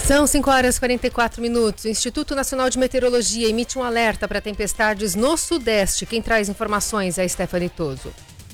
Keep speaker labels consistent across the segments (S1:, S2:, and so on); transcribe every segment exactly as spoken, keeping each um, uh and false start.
S1: São cinco horas e quarenta e quatro minutos. O Instituto Nacional de Meteorologia emite um alerta para tempestades no Sudeste. Quem traz informações é a Stephanie Toso.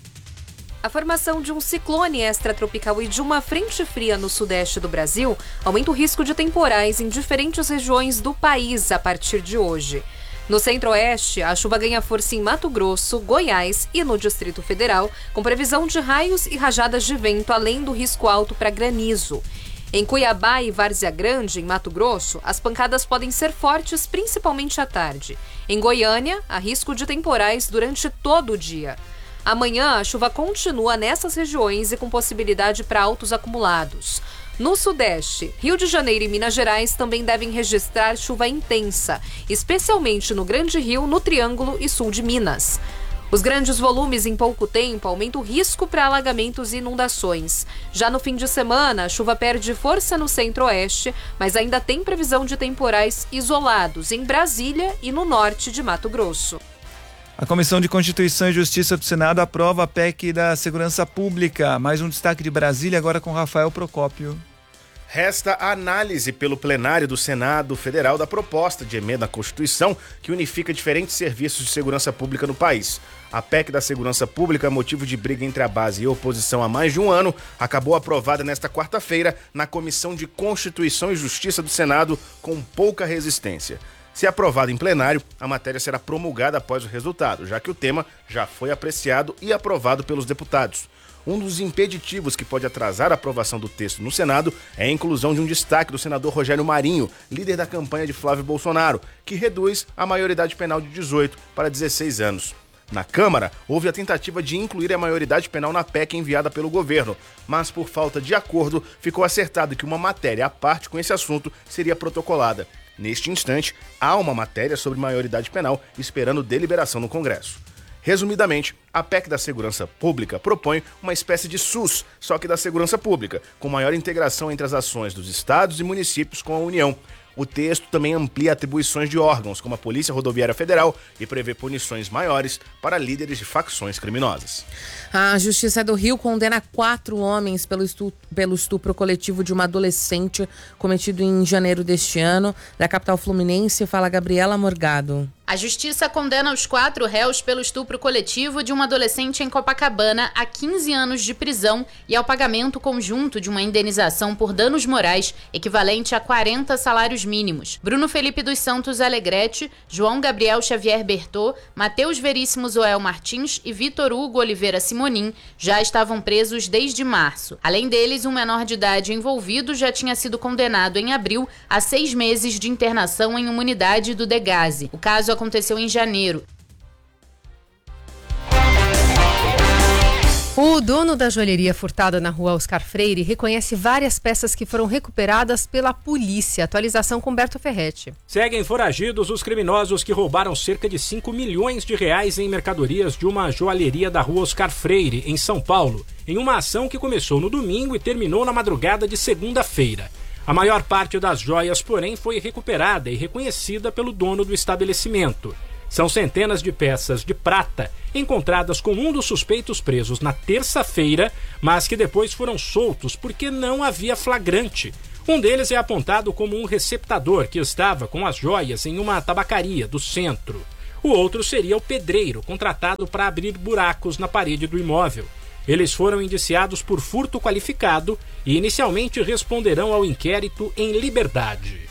S2: A formação de um ciclone extratropical e de uma frente fria no sudeste do Brasil aumenta o risco de temporais em diferentes regiões do país a partir de hoje. No centro-oeste, a chuva ganha força em Mato Grosso, Goiás e no Distrito Federal, com previsão de raios e rajadas de vento, além do risco alto para granizo. Em Cuiabá e Várzea Grande, em Mato Grosso, as pancadas podem ser fortes, principalmente à tarde. Em Goiânia, há risco de temporais durante todo o dia. Amanhã, a chuva continua nessas regiões e com possibilidade para altos acumulados. No Sudeste, Rio de Janeiro e Minas Gerais também devem registrar chuva intensa, especialmente no Grande Rio, no Triângulo e sul de Minas. Os grandes volumes em pouco tempo aumentam o risco para alagamentos e inundações. Já no fim de semana, a chuva perde força no centro-oeste, mas ainda tem previsão de temporais isolados em Brasília e no norte de Mato Grosso.
S3: A Comissão de Constituição e Justiça do Senado aprova a P E C da Segurança Pública. Mais um destaque de Brasília, agora com Rafael Procópio.
S4: Resta a análise pelo plenário do Senado Federal da proposta de emenda à Constituição que unifica diferentes serviços de segurança pública no país. A P E C da Segurança Pública, motivo de briga entre a base e a oposição há mais de um ano, acabou aprovada nesta quarta-feira na Comissão de Constituição e Justiça do Senado com pouca resistência. Se aprovada em plenário, a matéria será promulgada após o resultado, já que o tema já foi apreciado e aprovado pelos deputados. Um dos impeditivos que pode atrasar a aprovação do texto no Senado é a inclusão de um destaque do senador Rogério Marinho, líder da campanha de Flávio Bolsonaro, que reduz a maioridade penal de dezoito para dezesseis anos. Na Câmara, houve a tentativa de incluir a maioridade penal na P E C enviada pelo governo, mas por falta de acordo, ficou acertado que uma matéria à parte com esse assunto seria protocolada. Neste instante, há uma matéria sobre maioridade penal esperando deliberação no Congresso. Resumidamente, a P E C da Segurança Pública propõe uma espécie de SUS, só que da segurança pública, com maior integração entre as ações dos estados e municípios com a União. O texto também amplia atribuições de órgãos, como a Polícia Rodoviária Federal, e prevê punições maiores para líderes de facções criminosas.
S5: A Justiça do Rio condena quatro homens pelo estupro, pelo estupro coletivo de uma adolescente cometido em janeiro deste ano. Da capital fluminense, fala Gabriela Morgado.
S6: A Justiça condena os quatro réus pelo estupro coletivo de uma adolescente em Copacabana a quinze anos de prisão e ao pagamento conjunto de uma indenização por danos morais equivalente a quarenta salários mínimos. Bruno Felipe dos Santos Alegrete, João Gabriel Xavier Bertô, Matheus Veríssimo Zoel Martins e Vitor Hugo Oliveira Simonim já estavam presos desde março. Além deles, um menor de idade envolvido já tinha sido condenado em abril a seis meses de internação em uma unidade do Degase. O caso aconteceu em janeiro.
S1: O dono da joalheria furtada na rua Oscar Freire reconhece várias peças que foram recuperadas pela polícia. Atualização com Berto Ferretti.
S7: Seguem foragidos os criminosos que roubaram cerca de cinco milhões de reais em mercadorias de uma joalheria da rua Oscar Freire, em São Paulo, em uma ação que começou no domingo e terminou na madrugada de segunda-feira. A maior parte das joias, porém, foi recuperada e reconhecida pelo dono do estabelecimento. São centenas de peças de prata encontradas com um dos suspeitos presos na terça-feira, mas que depois foram soltos porque não havia flagrante. Um deles é apontado como um receptador que estava com as joias em uma tabacaria do centro. O outro seria o pedreiro, contratado para abrir buracos na parede do imóvel. Eles foram indiciados por furto qualificado e inicialmente responderão ao inquérito em liberdade.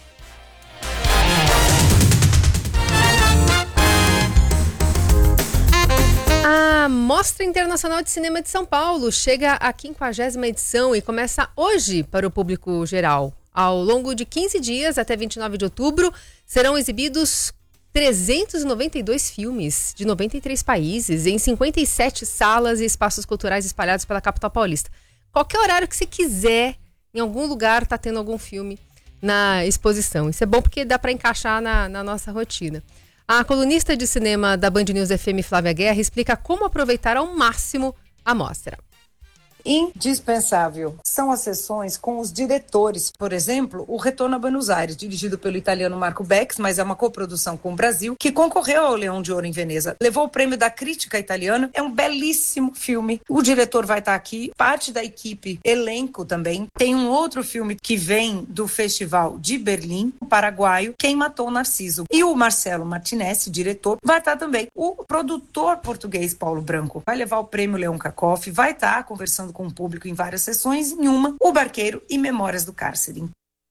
S1: A Mostra Internacional de Cinema de São Paulo chega à quinquagésima edição e começa hoje para o público geral. Ao longo de quinze dias, até vinte e nove de outubro, serão exibidos trezentos e noventa e dois filmes de noventa e três países em cinquenta e sete salas e espaços culturais espalhados pela capital paulista. Qualquer horário que você quiser, em algum lugar está tendo algum filme na exposição. Isso é bom porque dá para encaixar na, na nossa rotina. A colunista de cinema da Band News F M, Flávia Guerra, explica como aproveitar ao máximo a mostra.
S8: indispensável são as sessões com os diretores. Por exemplo, o Retorno a Buenos Aires, dirigido pelo italiano Marco Bex, mas é uma coprodução com o Brasil, que concorreu ao Leão de Ouro em Veneza. Levou o prêmio da crítica italiana. É um belíssimo filme. O diretor vai estar aqui, parte da equipe, elenco também. Tem um outro filme que vem do Festival de Berlim, o paraguaio, Quem Matou o Narciso. E o Marcelo Martinez, diretor, vai estar também. O produtor português Paulo Branco vai levar o prêmio Leão Cacoff, vai estar conversando com o público em várias sessões, em uma, O Barqueiro e Memórias do Cárcere.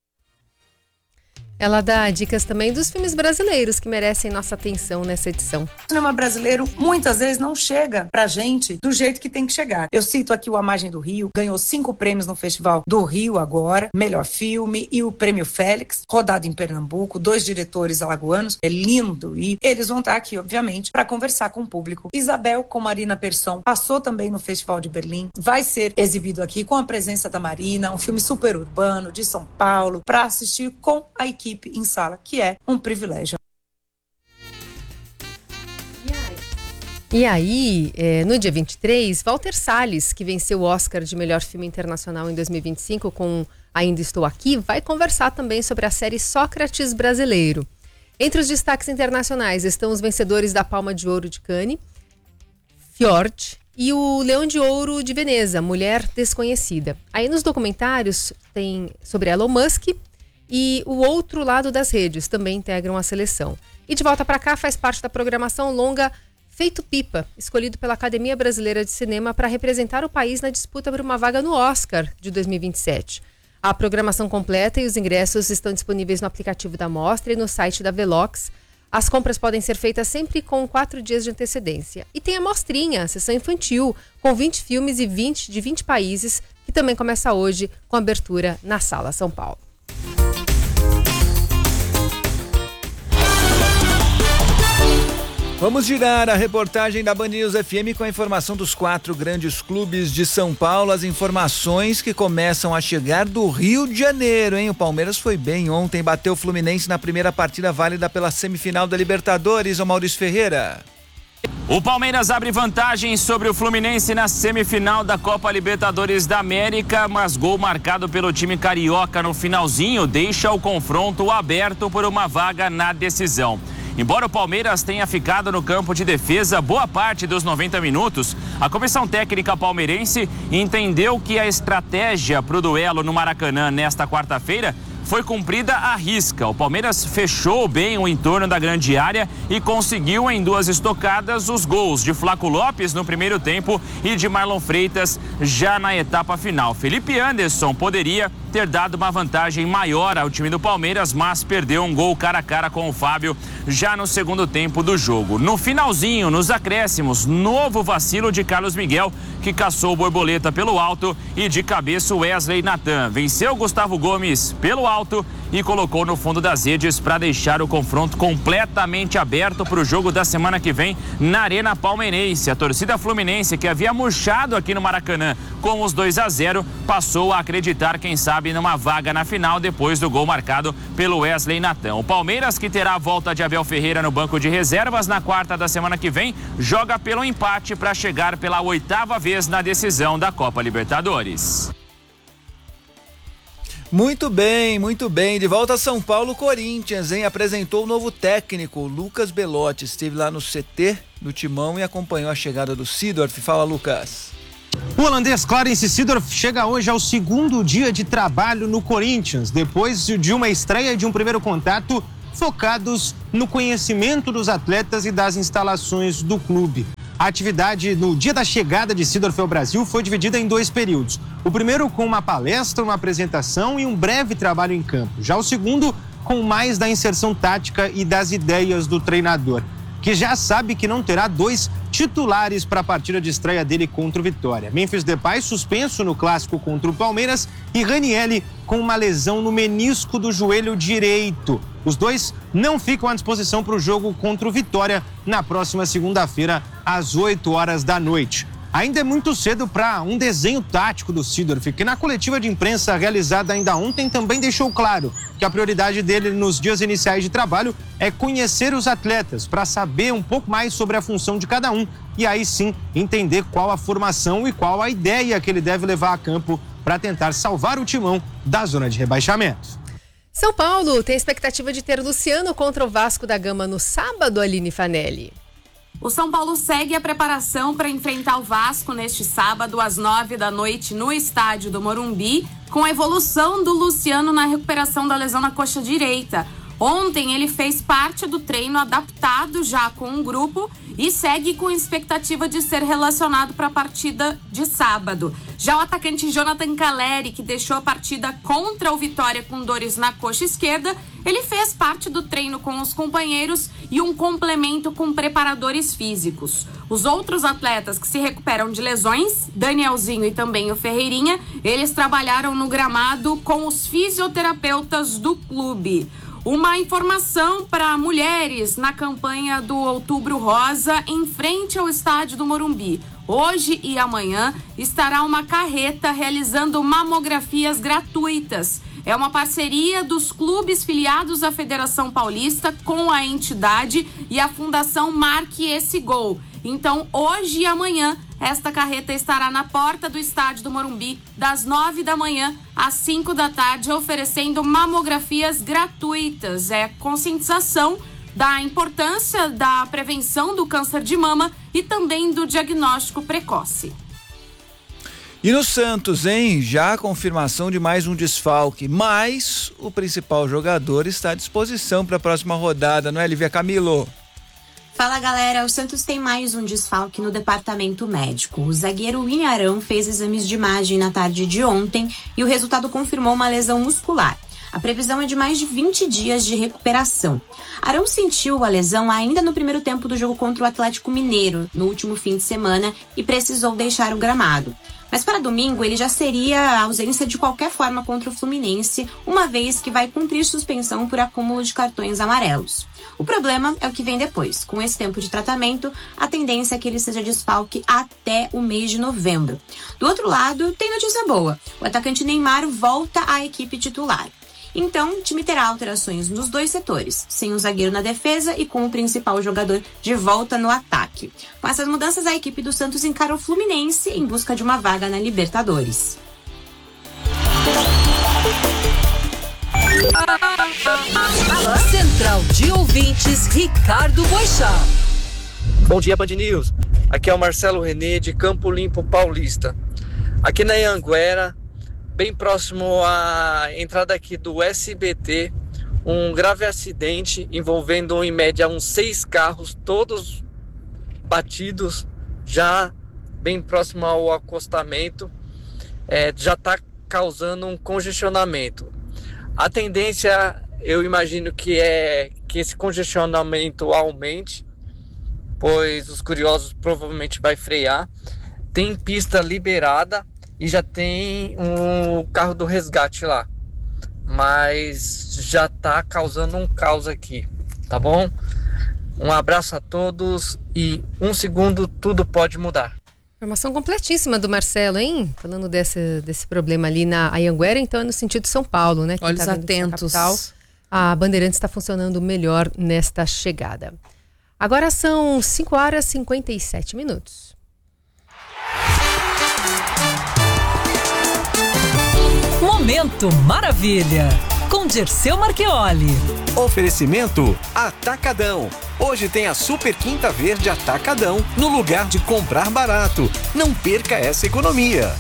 S1: Ela dá dicas também dos filmes brasileiros que merecem nossa atenção nessa edição.
S8: O cinema brasileiro muitas vezes não chega pra gente do jeito que tem que chegar. Eu cito aqui o A Margem do Rio, ganhou cinco prêmios no Festival do Rio agora, melhor filme, e o Prêmio Félix, rodado em Pernambuco, dois diretores alagoanos, é lindo, e eles vão estar aqui, obviamente, para conversar com o público. Isabel, com Marina Persson, passou também no Festival de Berlim, vai ser exibido aqui com a presença da Marina, um filme super urbano de São Paulo, para assistir com a equipe em sala, que é um privilégio.
S1: E aí, é, no dia vinte e três, Walter Salles, que venceu o Oscar de melhor filme internacional em dois mil e vinte e cinco com Ainda Estou Aqui, vai conversar também sobre a série Sócrates Brasileiro. Entre os destaques internacionais estão os vencedores da Palma de Ouro de Cannes, Fjord, e o Leão de Ouro de Veneza, Mulher Desconhecida. Aí nos documentários tem sobre Elon Musk e O Outro Lado das Redes, também integram a seleção. E De Volta para Cá faz parte da programação longa Feito Pipa, escolhido pela Academia Brasileira de Cinema para representar o país na disputa por uma vaga no Oscar de dois mil e vinte e sete. A programação completa e os ingressos estão disponíveis no aplicativo da Mostra e no site da Velox. As compras podem ser feitas sempre com quatro dias de antecedência. E tem a Mostrinha, a sessão infantil, com vinte filmes e vinte de vinte países, que também começa hoje com abertura na Sala São Paulo.
S3: Vamos girar a reportagem da Band News F M com a informação dos quatro grandes clubes de São Paulo, as informações que começam a chegar do Rio de Janeiro, hein? O Palmeiras foi bem ontem, bateu o Fluminense na primeira partida válida pela semifinal da Libertadores, o Maurício Ferreira.
S9: O Palmeiras abre vantagem sobre o Fluminense na semifinal da Copa Libertadores da América, mas gol marcado pelo time carioca no finalzinho deixa o confronto aberto por uma vaga na decisão. Embora o Palmeiras tenha ficado no campo de defesa boa parte dos noventa minutos, a comissão técnica palmeirense entendeu que a estratégia para o duelo no Maracanã nesta quarta-feira foi cumprida à risca. O Palmeiras fechou bem o entorno da grande área e conseguiu em duas estocadas os gols de Flaco Lopes no primeiro tempo e de Marlon Freitas já na etapa final. Felipe Anderson poderia ter dado uma vantagem maior ao time do Palmeiras, mas perdeu um gol cara a cara com o Fábio já no segundo tempo do jogo. No finalzinho, nos acréscimos, novo vacilo de Carlos Miguel, que caçou borboleta pelo alto, e de cabeça o Wesley Natan venceu Gustavo Gomes pelo alto e colocou no fundo das redes para deixar o confronto completamente aberto para o jogo da semana que vem na Arena Palmeirense. A torcida fluminense, que havia murchado aqui no Maracanã com os dois a zero, passou a acreditar, quem sabe, numa vaga na final depois do gol marcado pelo Wesley Natan. O Palmeiras, que terá a volta de Abel Ferreira no banco de reservas na quarta da semana que vem, joga pelo empate para chegar pela oitava vez na decisão da Copa Libertadores.
S3: Muito bem, muito bem. De volta a São Paulo, Corinthians, hein? Apresentou o novo técnico, Lucas Belotti. Esteve lá no C T do Timão e acompanhou a chegada do Seedorf. Fala, Lucas.
S10: O holandês Clarence Seedorf chega hoje ao segundo dia de trabalho no Corinthians, depois de uma estreia de um primeiro contato focados no conhecimento dos atletas e das instalações do clube. A atividade no dia da chegada de Seedorf ao Brasil foi dividida em dois períodos. O primeiro com uma palestra, uma apresentação e um breve trabalho em campo. Já o segundo com mais da inserção tática e das ideias do treinador, que já sabe que não terá dois titulares para a partida de estreia dele contra o Vitória. Memphis Depay suspenso no clássico contra o Palmeiras e Ranieri com uma lesão no menisco do joelho direito. Os dois não ficam à disposição para o jogo contra o Vitória na próxima segunda-feira, às oito horas da noite. ainda é muito cedo para um desenho tático do Seedorf, que na coletiva de imprensa realizada ainda ontem também deixou claro que a prioridade dele nos dias iniciais de trabalho é conhecer os atletas para saber um pouco mais sobre a função de cada um e aí sim entender qual a formação e qual a ideia que ele deve levar a campo para tentar salvar o Timão da zona de rebaixamento.
S1: São Paulo tem expectativa de ter Luciano contra o Vasco da Gama no sábado, Aline Fanelli.
S11: O São Paulo segue a preparação para enfrentar o Vasco neste sábado às nove da noite no estádio do Morumbi, com a evolução do Luciano na recuperação da lesão na coxa direita. Ontem ele fez parte do treino adaptado já com um grupo e segue com expectativa de ser relacionado para a partida de sábado. Já o atacante Jonathan Caleri, que deixou a partida contra o Vitória com dores na coxa esquerda, ele fez parte do treino com os companheiros e um complemento com preparadores físicos. Os outros atletas que se recuperam de lesões, Danielzinho e também o Ferreirinha, eles trabalharam no gramado com os fisioterapeutas do clube. Uma informação para mulheres na campanha do Outubro Rosa em frente ao estádio do Morumbi. Hoje e amanhã estará uma carreta realizando mamografias gratuitas. É uma parceria dos clubes filiados à Federação Paulista com a entidade e a Fundação Marque Esse Gol. Então, hoje e amanhã, esta carreta estará na porta do estádio do Morumbi, das nove da manhã às cinco da tarde, oferecendo mamografias gratuitas. É conscientização da importância da prevenção do câncer de mama e também do diagnóstico precoce.
S3: E no Santos, hein? Já a confirmação de mais um desfalque, mas o principal jogador está à disposição para a próxima rodada, não é, Lívia Camilo?
S12: Fala, galera, o Santos tem mais um desfalque no departamento médico. O zagueiro William Arão fez exames de imagem na tarde de ontem e o resultado confirmou uma lesão muscular. A previsão é de mais de vinte dias de recuperação. Arão sentiu a lesão ainda no primeiro tempo do jogo contra o Atlético Mineiro, no último fim de semana, e precisou deixar o gramado. Mas para domingo ele já seria a ausência de qualquer forma contra o Fluminense, uma vez que vai cumprir suspensão por acúmulo de cartões amarelos. O problema é o que vem depois. Com esse tempo de tratamento, a tendência é que ele seja desfalque até o mês de novembro. Do outro lado, tem notícia boa. O atacante Neymar volta à equipe titular. Então, o time terá alterações nos dois setores, sem o zagueiro na defesa e com o principal jogador de volta no ataque. Com essas mudanças, a equipe do Santos encara o Fluminense em busca de uma vaga na Libertadores.
S13: Central de Ouvintes, Ricardo Boixá.
S14: Bom dia, Band News. Aqui é o Marcelo Renê, de Campo Limpo Paulista. Aqui na Anhanguera, bem próximo à entrada aqui do S B T, um grave acidente envolvendo em média uns seis carros, todos batidos, já bem próximo ao acostamento, é, já está causando um congestionamento. A tendência, eu imagino que é que esse congestionamento aumente, pois os curiosos provavelmente vai frear. Tem pista liberada e já tem um carro do resgate lá, mas já tá causando um caos aqui, tá bom? Um abraço a todos e um segundo tudo pode mudar.
S1: Informação completíssima do Marcelo, hein? Falando desse, desse problema ali na Anhanguera, então é no sentido de São Paulo, né?
S5: Olhos tá atentos.
S1: Capital, a Bandeirantes está funcionando melhor nesta chegada. Agora são cinco horas e cinquenta e sete minutos.
S13: Momento Maravilha, com Dirceu Marchioli.
S15: Oferecimento Atacadão. Hoje tem a Super Quinta Verde Atacadão, no lugar de comprar barato. Não perca essa economia.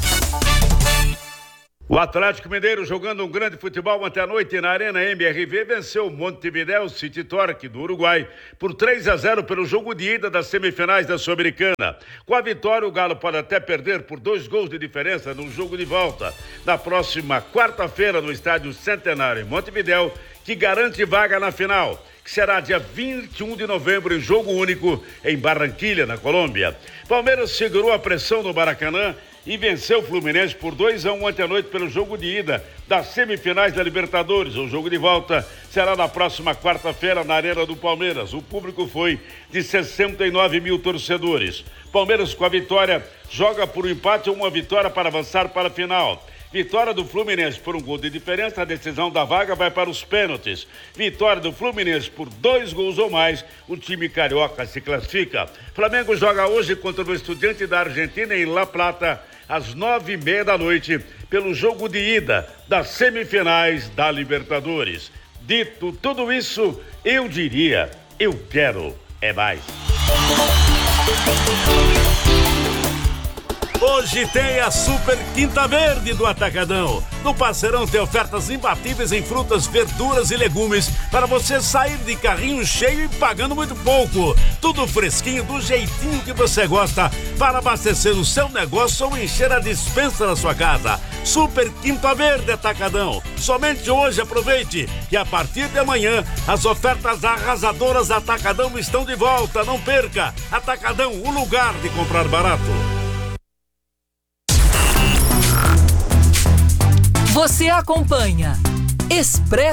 S16: O Atlético Mineiro, jogando um grande futebol ontem à noite na Arena M R V, venceu o Montevideo City Torque do Uruguai por três a zero pelo jogo de ida das semifinais da Sul-Americana. Com a vitória, o Galo pode até perder por dois gols de diferença no jogo de volta, na próxima quarta-feira no Estádio Centenário em Montevideo, que garante vaga na final, que será dia vinte e um de novembro em jogo único em Barranquilha, na Colômbia. Palmeiras segurou a pressão no Maracanã e venceu o Fluminense por dois a um ontem à noite pelo jogo de ida das semifinais da Libertadores. O jogo de volta será na próxima quarta-feira na Arena do Palmeiras. O público foi de sessenta e nove mil torcedores. Palmeiras, com a vitória, joga por um empate ou uma vitória para avançar para a final. Vitória do Fluminense por um gol de diferença, a decisão da vaga vai para os pênaltis. Vitória do Fluminense por dois gols ou mais, o time carioca se classifica. Flamengo joga hoje contra o Estudiante da Argentina em La Plata, às nove e meia da noite, pelo jogo de ida das semifinais da Libertadores. Dito tudo isso, eu diria, eu quero é mais. Hoje tem a Super Quinta Verde do Atacadão. No Parceirão tem ofertas imbatíveis em frutas, verduras e legumes para você sair de carrinho cheio e pagando muito pouco. Tudo fresquinho, do jeitinho que você gosta, para abastecer o seu negócio ou encher a despensa da sua casa. Super Quinta Verde Atacadão. Somente hoje aproveite que a partir de amanhã as ofertas arrasadoras da Atacadão estão de volta. Não perca. Atacadão, o lugar de comprar barato.
S13: Você acompanha Expresso